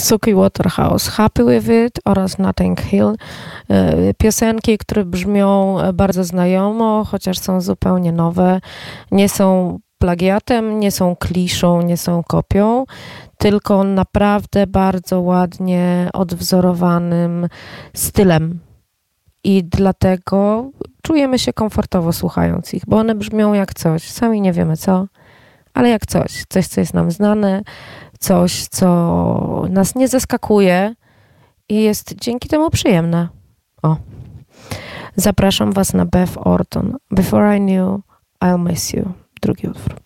Suki Waterhouse, Happy With It oraz Notting Hill. Piosenki, które brzmią bardzo znajomo, chociaż są zupełnie nowe. Nie są plagiatem, nie są kliszą, nie są kopią, tylko naprawdę bardzo ładnie odwzorowanym stylem. I dlatego czujemy się komfortowo słuchając ich, bo one brzmią jak coś. Sami nie wiemy co, ale jak coś. Coś, co jest nam znane, coś, co nas nie zaskakuje i jest dzięki temu przyjemne. O. Zapraszam Was na Beth Orton. Before I Knew, I'll Miss You. Drugi utwór.